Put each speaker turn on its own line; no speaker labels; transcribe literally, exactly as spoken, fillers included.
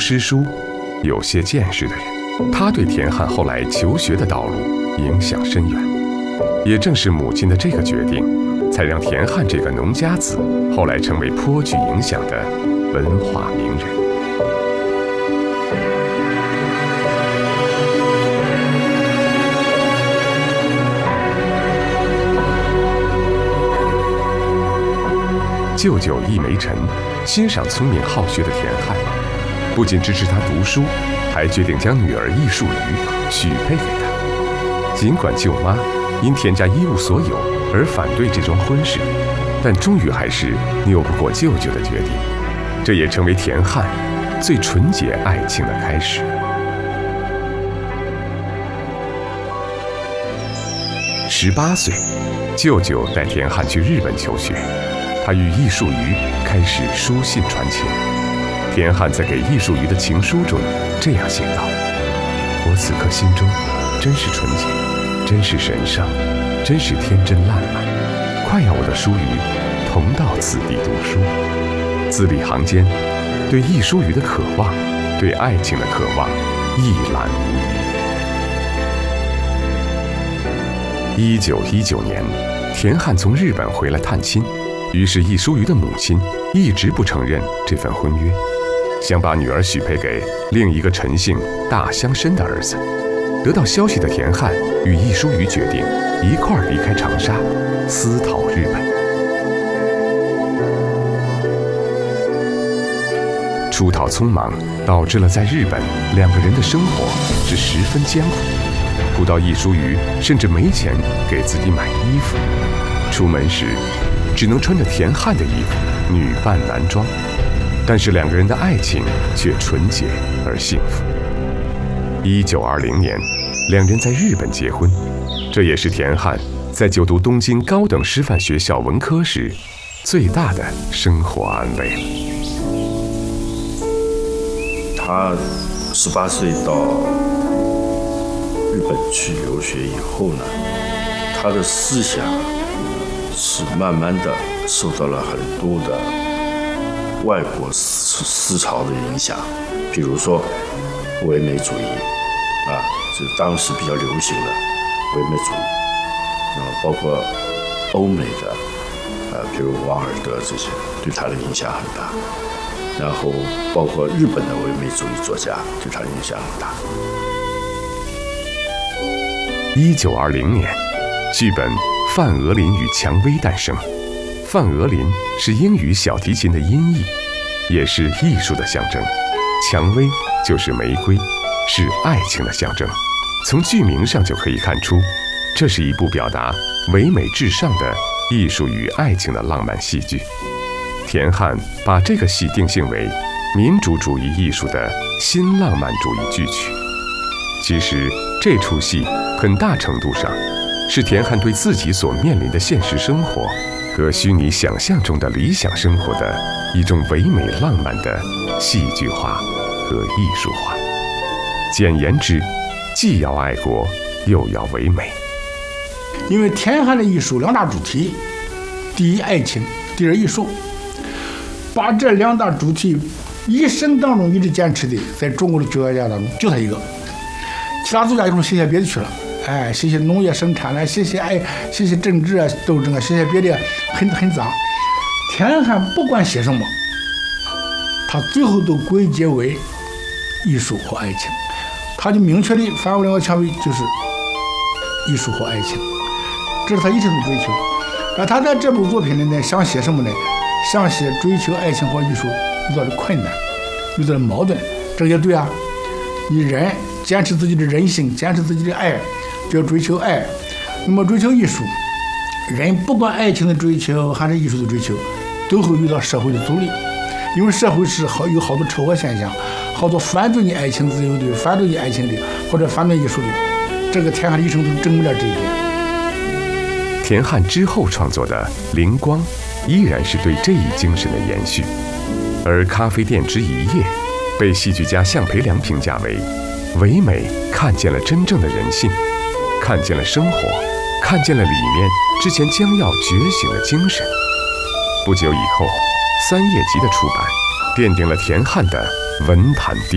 诗书、有些见识的人，他对田汉后来求学的道路影响深远。也正是母亲的这个决定，才让田汉这个农家子后来成为颇具影响的文化名人。舅舅易梅臣欣赏聪明好学的田汉，不仅支持他读书，还决定将女儿易淑瑜许配给他。尽管舅妈因田家一无所有而反对这桩婚事，但终于还是拗不过舅舅的决定，这也成为田汉最纯洁爱情的开始。十八岁，舅舅带田汉去日本求学，他与易淑瑜开始书信传情。田汉在给易淑瑜的情书中这样写道：“我此刻心中真是纯洁，真是神圣，真是天真烂漫，快要我的淑瑜同到此地读书。”字里行间，对易淑瑜的渴望，对爱情的渴望一览无余。一九一九年，田汉从日本回来探亲，于是易淑瑜的母亲一直不承认这份婚约，想把女儿许配给另一个陈姓大乡绅的儿子。得到消息的田汉与易淑瑜决定一块儿离开长沙，私逃日本。出逃匆忙，导致了在日本两个人的生活是十分艰苦，苦到易淑瑜甚至没钱给自己买衣服，出门时只能穿着田汉的衣服，女扮男装。但是两个人的爱情却纯洁而幸福。一九二零年，两人在日本结婚，这也是田汉在就读东京高等师范学校文科时最大的生活安慰了。
他十八岁到日本去留学以后呢，他的思想是慢慢的受到了很多的外国思思潮的影响，比如说唯美主义啊，是当时比较流行的唯美主义，然后包括欧美的，呃，比如王尔德这些，对他的影响很大。然后包括日本的唯美主义作家对他影响很大。
一九二零年，剧本《范鹅林与蔷薇》诞生。范鹅林是英语小提琴的音译，也是艺术的象征；蔷薇就是玫瑰，是爱情的象征。从剧名上就可以看出，这是一部表达唯美至上的艺术与爱情的浪漫戏剧。田汉把这个戏定性为民主主义艺术的新浪漫主义剧曲。其实这出戏很大程度上是田汉对自己所面临的现实生活和虚拟想象中的理想生活的一种唯美浪漫的戏剧化和艺术化。简言之，既要爱国又要唯美。
因为田汉的艺术两大主题，第一爱情，第二艺术，把这两大主题一生当中一直坚持的，在中国的哲学家当中就他一个，其他作家就写写别的去了，哎，写写农业生产了，写写爱，写写政治啊斗争啊，写写别的很很脏。田汉不管写什么，他最后都归结为艺术和爱情，他就明确的反过来我强为就是艺术和爱情，这是他一生的追求。而他在这部作品里呢，想写什么呢？想写追求爱情和艺术遇到的困难，遇到的矛盾，这也对啊。你人坚持自己的人性，坚持自己的爱，就要追求爱。那么追求艺术，人不管爱情的追求还是艺术的追求，都会遇到社会的阻力，因为社会是好有好多丑恶现象，好多反对你爱情自由的，反对你爱情的，或者反对艺术的。这个田汉一生都证明了这一点。
田汉之后创作的《灵光》依然是对这一精神的延续，而《咖啡店之一夜》被戏剧家项培良评价为唯美看见了真正的人性，看见了生活，看见了里面之前将要觉醒的精神。不久以后，三叶集的出版奠定了田汉的文坛地